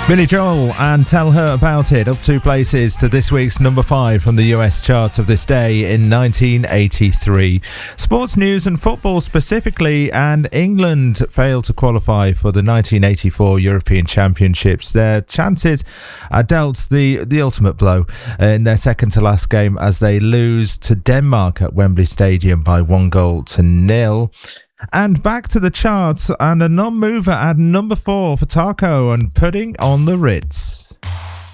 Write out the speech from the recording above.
Billy Joel and Tell Her About It, up 2 places to this week's number 5 from the US charts of this day in 1983. Sports news and football specifically, and England failed to qualify for the 1984 European Championships. Their chances are dealt the ultimate blow in their second to last game as they lose to Denmark at Wembley Stadium by 1-0. And back to the charts, and a non-mover at number 4 for Taco and Putting on the Ritz.